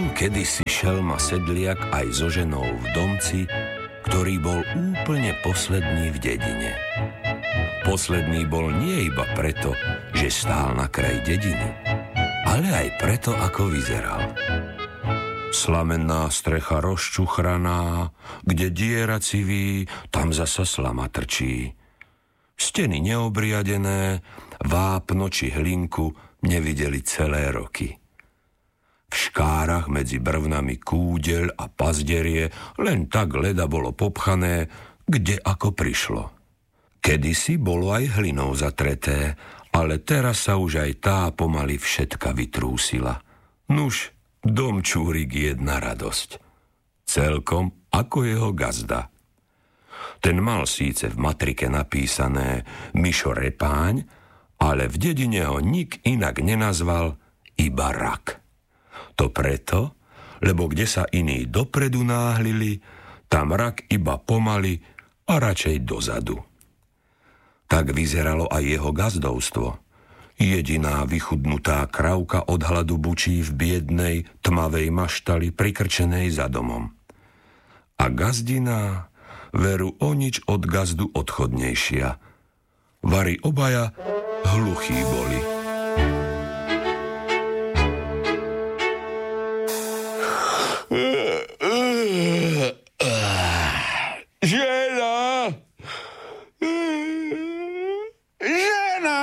kedysi šelma sedliak aj so ženou v domci, ktorý bol úplne posledný v dedine. Posledný bol nie iba preto, že stál na kraji dediny, ale aj preto, ako vyzeral. Slamenná strecha rozčuchraná, kde diera civí, tam zasa slama trčí. Steny neobriadené, vápno či hlinku nevideli celé roky. V škárach medzi brvnami kúdeľ a pazderie len tak leda bolo popchané, kde ako prišlo. Kedysi bolo aj hlinou zatreté, ale teraz sa už aj tá pomaly všetka vytrúsila. Nuž, domčúrik jedna radosť. Celkom ako jeho gazda. Ten mal síce v matrike napísané Mišo Repáň, ale v dedine ho nik inak nenazval, iba Rak. To preto, lebo kde sa iní dopredu náhlili, tam Rak iba pomaly a radšej dozadu. Tak vyzeralo aj jeho gazdovstvo. Jediná vychudnutá kravka od hladu bučí v biednej, tmavej maštali prikrčenej za domom. A gazdina veru o nič od gazdu odchodnejšia. Vari obaja hluchí boli. Žena! Žena!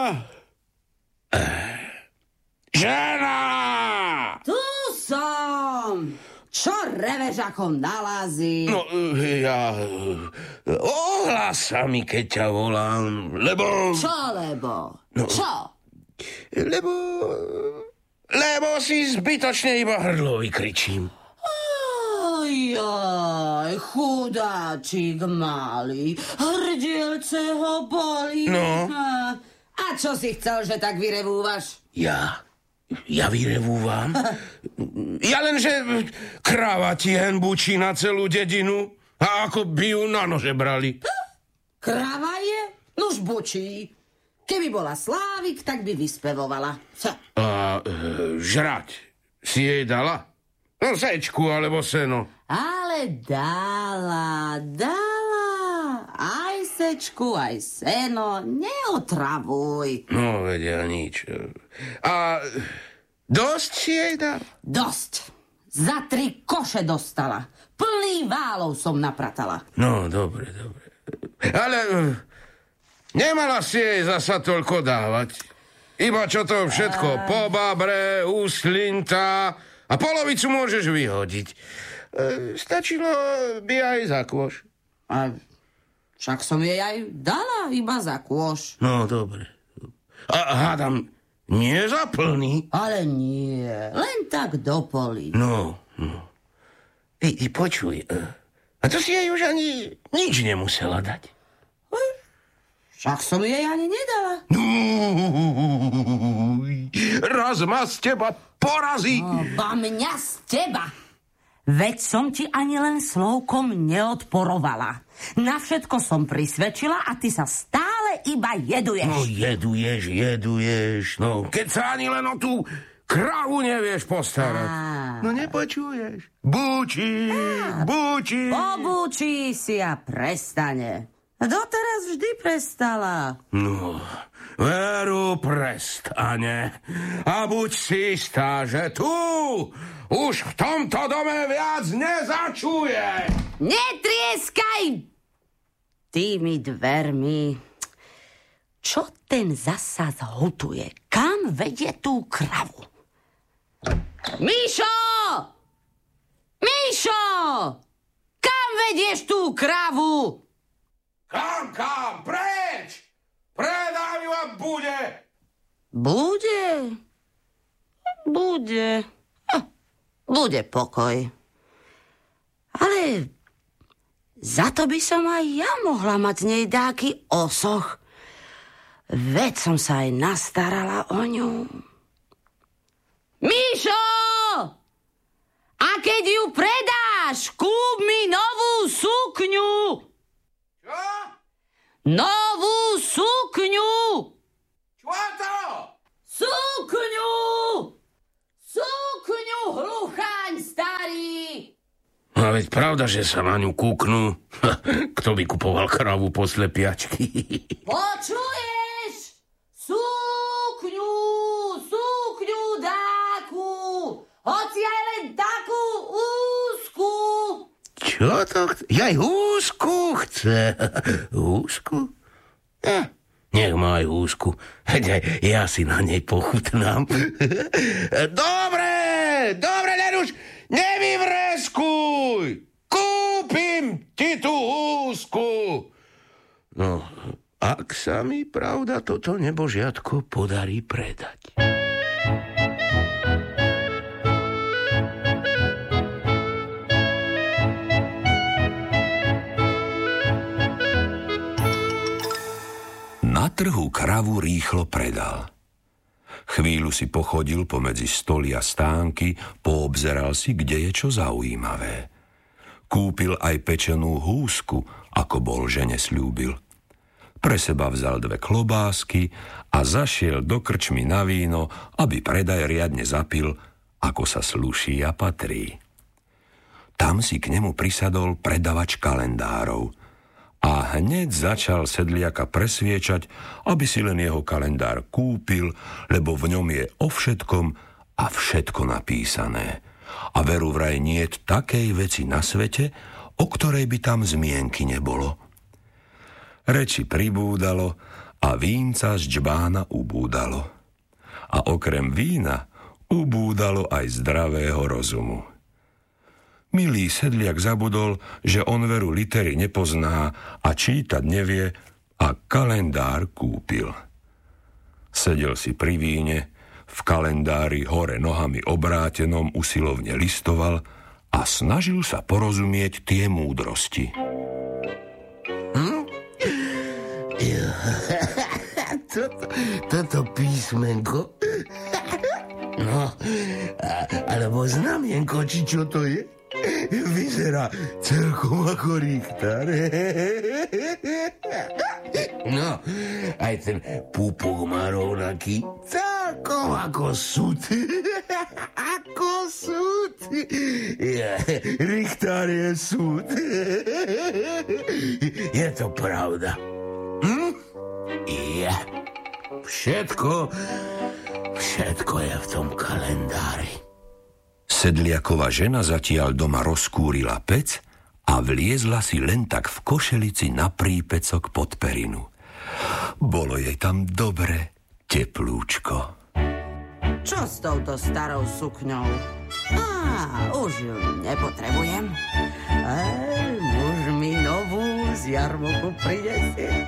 Žena! Tu som! Čo reveš ako na lázi? No, ja... Ohlás sa mi, keď ťa volám, lebo... Čo lebo? No. Čo? Lebo si zbytočne iba hrdlo vykričím. Jaj, chudáčik malý, hrdielce ho bolí. No. A čo si chcel, že tak vyrevúvaš? Ja vyrevúvam. Ja lenže kráva ti hen bučí na celú dedinu a ako by ju na nože brali. Kráva je? Nuž bučí. Keby bola Slávik, tak by vyspevovala. A žrať si jej dala? No sečku alebo seno. Ale dala. Aj sečku, aj seno. Neotravuj. No, vedia nič. A dosť si jej dal? Dosť. Za 3 koše dostala. Plný válov som napratala. No, dobre. Ale nemala si jej zasa toľko dávať. Iba čo to všetko pobabre, úslinta a polovicu môžeš vyhodiť. Stačilo by aj za kôš. A však som jej aj dala iba za kôš. No, dobre. A hádam, nie za plný? Ale nie, len tak do poli. No. Ty počuj, a to si jej už ani nič nemusela dať. Však som jej ani nedala. Raz ma z teba porazí. Ba mňa z teba. Veď som ti ani len slovkom neodporovala. Na všetko som prisvedčila a ty sa stále iba jeduješ. No jeduješ. No, keď sa ani len o tú kravu nevieš postarať. No nepočuješ. Búči. Pobúči si a prestane. Doteraz vždy prestala. No, veru prestane. A buď si istá, že tu už v tomto dome viac nezačuje. Netrieskaj tými dvermi. Čo ten zasa zhutuje? Kam vedie tú kravu? Míšo! Kam vedieš tú kravu? Kam? Preč! Predám ju a bude! Bude pokoj. Ale za to by som aj ja mohla mať z nej dáky osoch. Veď som sa aj nastarala o ňu. Míšo! A keď ju predáš, kúp mi novú sukňu. Čo? Novú sukňu! Čo to? Sukňu, hluchá! A veď pravda, že sa na ňu kúknú. Kto by kupoval kravu po slepiačky? Počuješ? Sukňu dáku. Hoci aj len takú úzku. Čo to chce? Jaj, úzku chce. Úzku? Nech má aj úzku. Ja si na nej pochutnám. Dobre, len už nevyvreskuj. Kúpim ti tú úzku. No, ak sa mi pravda toto nebožiatko podarí predať. Na trhu kravu rýchlo predal. Chvíľu si pochodil pomedzi stoly a stánky, poobzeral si, kde je čo zaujímavé. Kúpil aj pečenú húsku, ako bol žene sľúbil. Pre seba vzal 2 klobásky a zašiel do krčmy na víno, aby predaj riadne zapil, ako sa sluší a patrí. Tam si k nemu prisadol predavač kalendárov a hneď začal sedliaka presviečať, aby si len jeho kalendár kúpil, lebo v ňom je o všetkom a všetko napísané. A veru vraj niet takej veci na svete, o ktorej by tam zmienky nebolo. Reči pribúdalo a vínca z džbána ubúdalo. A okrem vína ubúdalo aj zdravého rozumu. Milý sedliak zabudol, že on veru litery nepozná a čítať nevie, a kalendár kúpil. Sedel si pri víne, v kalendári hore nohami obrátenom usilovne listoval a snažil sa porozumieť tie múdrosti. Toto písmenko? No, alebo znamienko, či čo to je? Vyzerá celkom ako richtár. No, aj ten púpok má rovnaký, celkom ako súd. Ako súd. Richtár je súd. Je to pravda. Ja. Všetko je v tom kalendári. Sedliakova žena zatiaľ doma rozkúrila pec a vliezla si len tak v košelici na prípecok pod perinu. Bolo jej tam dobre, teplúčko. Čo s touto starou sukňou? Už ju nepotrebujem. Muž mi novú z jarmoku prinesie.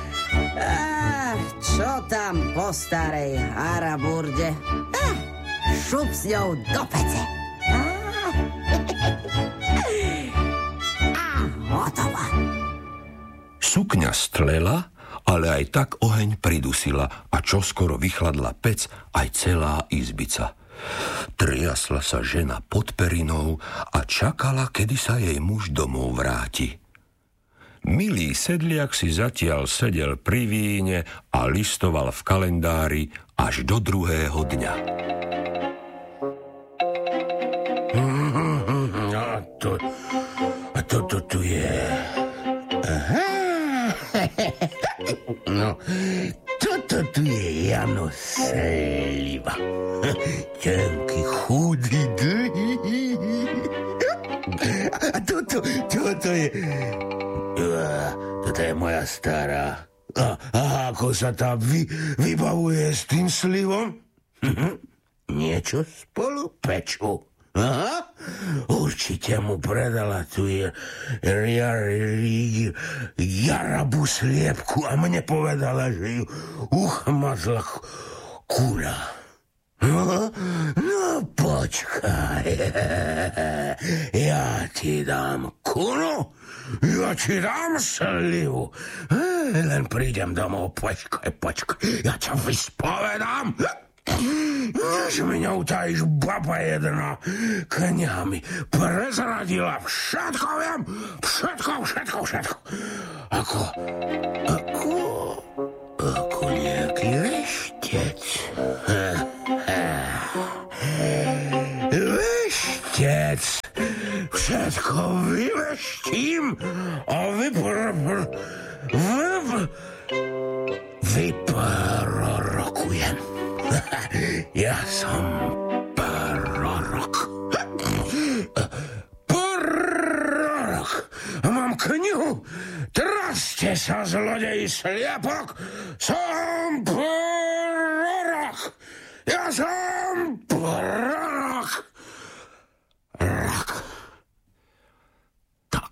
Čo tam po starej araburde? Šup s ňou do pece. Hotová. Sukňa stlela, ale aj tak oheň pridusila a čoskoro vychladla pec aj celá izbica. Triasla sa žena pod perinou a čakala, kedy sa jej muž domov vráti. Milý sedliak si zatiaľ sedel pri víne a listoval v kalendári až do druhého dňa. A toto tu je. Aha. No, toto tu je Jano Sliva. Tenký, chudý, dlhý. A toto je... Toto je moja stará. A ako sa tam vybavuje s tým slivom? Niečo spolu pečú. Aha, určite mu predala tu Jarabu sliepku a mne povedala, že ju uchmazla kúra. No počkaj, ja ti dám kunu, ja ti dám slivu. Len prídem domov, počkaj, ja ťa vyspovedám. Než mi neutajíš, baba jedna kňami prezradila, všetko viem, všetko. Ako nejaký veštec. Veštec Všetko vyveštím a vyprorokujem. Ja som prorok. Prorok. Mám knihu. Traste sa, zlodej sliepok. Som prorok. Ja som prorok. Rak. Tak.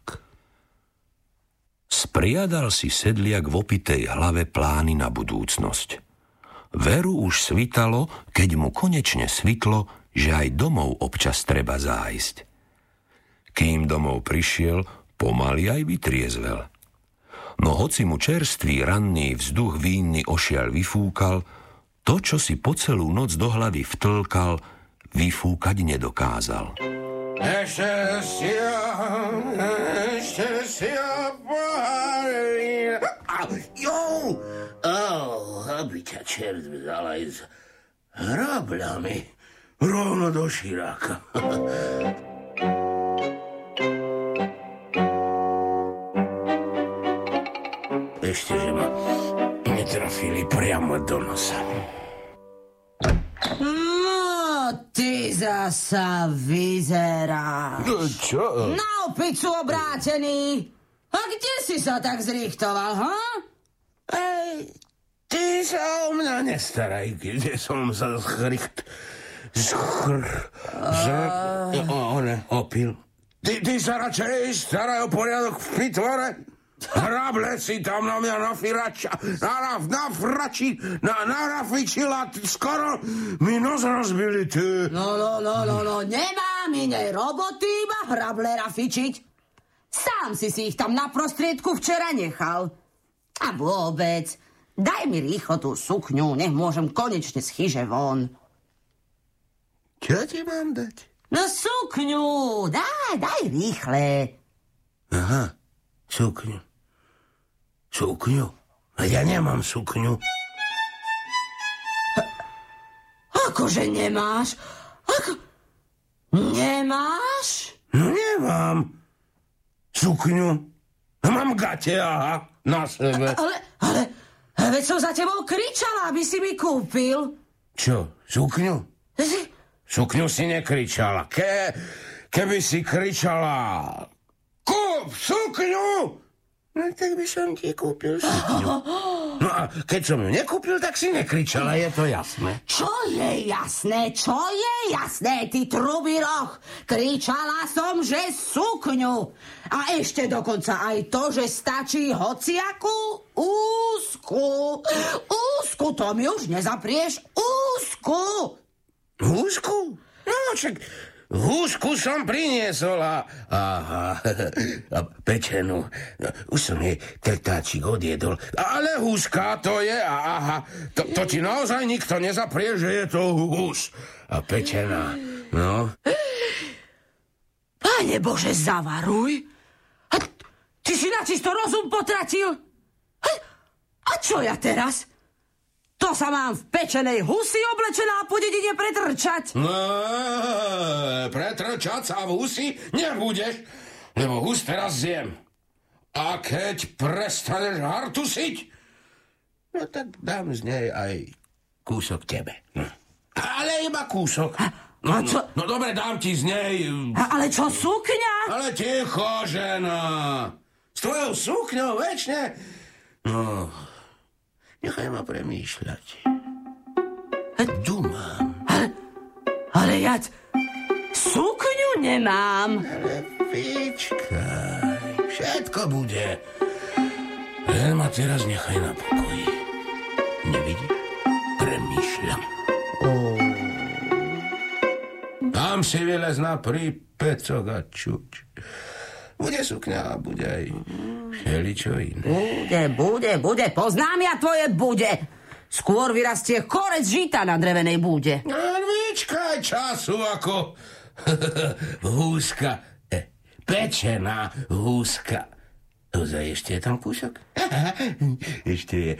Spriadal si sedliak v opitej hlave plány na budúcnosť. Veru už svitalo, keď mu konečne svitlo, že aj domov občas treba zájsť. Kým domov prišiel, pomaly aj vytriezvel. No hoci mu čerstvý ranný vzduch vínny ošiaľ vyfúkal, to, čo si po celú noc do hlavy vtlkal, vyfúkať nedokázal. Ešte si pohárili. Aby ťa čert vzal aj s hrabľami rovno do širáka. Ešte, že ma netrafili priamo do nosa. No, ty zasa vyzeráš. Čo? Na opicu obrátený. A kde si sa tak zrichtoval, ha? Ty sa o mňa nestaraj, kde som sa opil. Ty sa radšej staraj o poriadok v pritvore. Hrable si tam na mňa narafičila, skoro mi nos rozbili, ty. No, nemám inej roboty, iba hrable rafičiť. Sám si ich tam na prostriedku včera nechal. A vôbec, daj mi rýchlo tú sukňu, nech môžem konečne z chyže von. Čo ti mám dať? No sukňu, daj rýchle. Aha, sukňu. A ja nemám sukňu. Akože nemáš? Nemáš? No nemám sukňu. Mám gate, aha, na sebe. Ale veď som za tebou kričala, aby si mi kúpil. Čo, sukňu? Sukňu si nekričala. Keby si kričala kúp sukňu, no tak by som ti kúpil sukňu. No a keď som ju nekúpil, tak si nekričala, je to jasné. Čo je jasné, ty trubý roh? Kričala som, že sukňu. A ešte dokonca aj to, že stačí hociakú úzku. Úzku, to mi už nezaprieš. Úzku. Úzku? No, čak húšku som priniesol a pečenú. Už som jej tretáčik odjedol. Ale húška to je to ti naozaj nikto nezaprie, že je to hús. A pečená, no. Pane Bože, zavaruj. A ty si načisto rozum potratil. A čo ja teraz? To sa mám v pečenej husi oblečená po dedine pretrčať. Pretrčať sa v husi nebudeš, lebo hus teraz zjem. A keď prestaneš hartusiť, no tak dám z nej aj kúsok tebe. Ale iba kúsok. A čo? No dobre, dám ti z nej. Ale čo, sukňa? Ale ticho, žena. S tvojou sukňou večne. No, nechaj ma premýšľať. Dumám. Ale ja sukňu nemám. Ale vyčkaj, všetko bude. Len ma teraz nechaj na pokoji. Nevidíš? Premýšľam. Tam si vylez na prípecok a čuť. Bude sukňa a bude aj všeličo iné. Bude. Poznám ja tvoje bude. Skôr vyrastie korec žita na drevenej bude. Vyčkaj času ako húska. Pečená húska. Ešte je tam kúsok? Ešte je.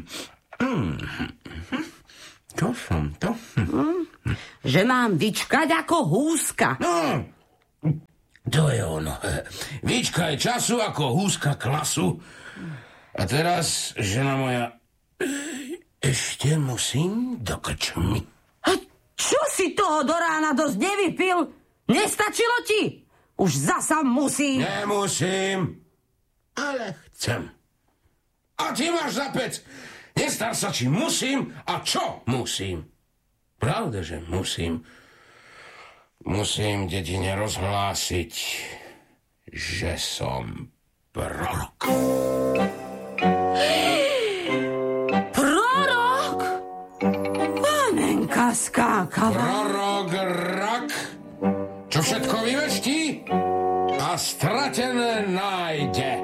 Čo som to? Že mám vyčkať ako húska. No, To je ono. Výčka je času ako húska klasu. A teraz, žena moja, ešte musím do krčmy. A čo si toho do rána dosť nevypil? Nestačilo ti? Už zasa musí. Nemusím, ale chcem. A ty máš za pec. Nestar sa, či musím a čo musím. Pravda, že musím. Musím dedine rozhlásiť, že som prorok. Prorok? Panenka skákava. Prorok rak, čo všetko vyveští a stratené nájde.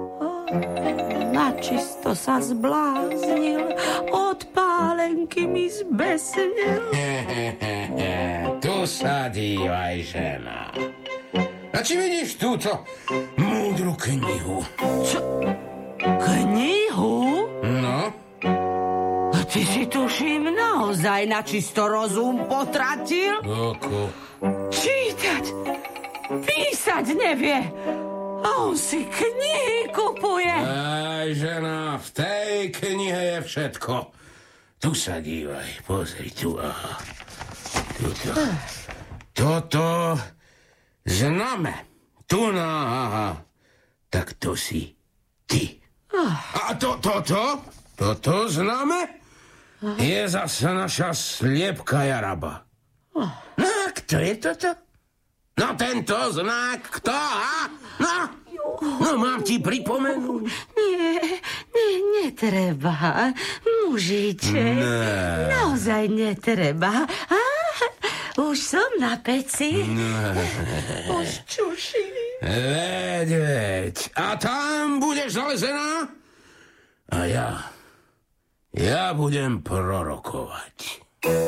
Načisto sa zbláznil, od pálenky mi zbesnil. Tu sa dívaj, žena. A či vidíš túto múdru knihu? Čo? Knihu? No? A ty si tuším naozaj načisto rozum potratil? Oko. Čítať, písať nevie. A on si knihy kupuje. Aj, žena, v tej knihe je všetko. Tu sa dívaj, pozri tu, aha. Tuto. Toto zname. Tu na, aha. Tak to si ty. A toto zname je zase naša sliepka Jaraba. No, a kto je toto? No, tento znak, kto, ha? No, mám ti pripomenúť. Nie, netreba, mužiček. Naozaj netreba. Už som na peci. Už čuším. Veď. A tam budeš zalezená? A ja budem prorokovať.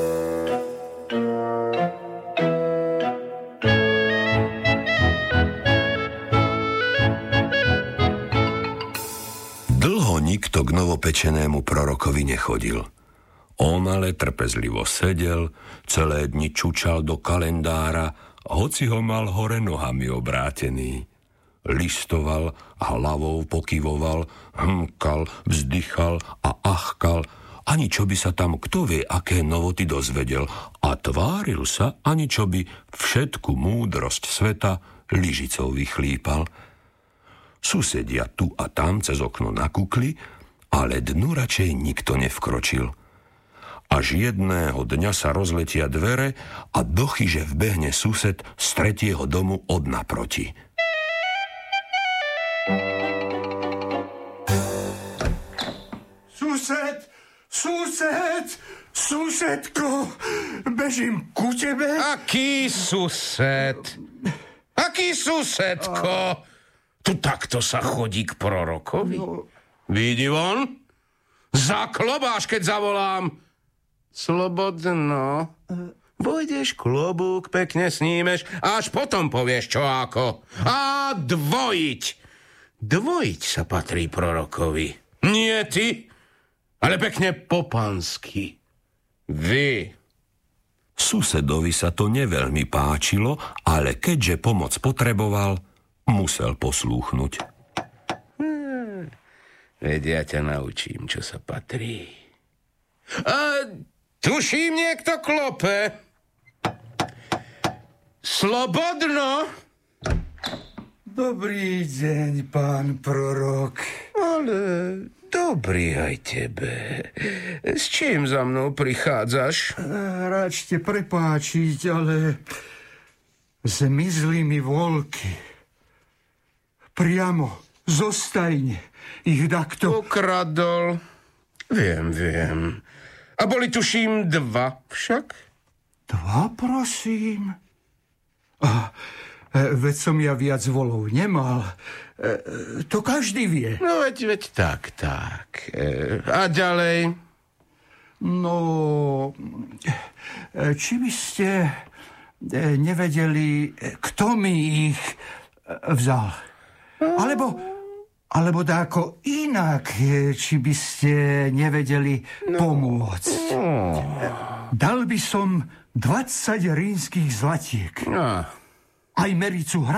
Dlho nikto k novopečenému prorokovi nechodil. On ale trpezlivo sedel, celé dni čučal do kalendára, hoci ho mal hore nohami obrátený. Listoval, hlavou pokyvoval, hmkal, vzdychal a achkal, ani čo by sa tam kto vie, aké novoty dozvedel, a tváril sa, ani čo by všetku múdrosť sveta lyžicou vychlípal. Susedia tu a tam cez okno nakukli, ale dnu radšej nikto nevkročil. Až jedného dňa sa rozletia dvere a do chyže vbehne sused z tretieho domu od naproti. Susedko, bežím ku tebe. Aký sused? Aký susedko? Tu takto sa chodí k prorokovi? Vidí von? Zaklobáš, keď zavolám. Slobodno. Vojdeš klobúk, pekne snímeš, a až potom povieš čo ako. A dvojiť. Dvojiť sa patrí prorokovi. Nie ty, ale pekne po pánsky. Vy. Susedovi sa to neveľmi páčilo, ale keďže pomoc potreboval, musel poslúchnuť. Veď ja ťa naučím, čo sa patrí. A tuším, niekto klope. Slobodno. Dobrý deň, pán prorok. Ale dobrý aj tebe. S čím za mnou prichádzaš? Ráčte prepáčiť, ale zmizli mi voľky. Priamo zo stajne ich takto... Ukradol. Viem. A boli tuším 2 však? 2, prosím? Veď som ja viac volov nemal. To každý vie. No veď tak. A ďalej? No, či by ste nevedeli, kto mi ich vzal? Alebo dáko inak, či by ste nevedeli pomôcť. Dal by som 20 rínskych zlatiek. Aj mericu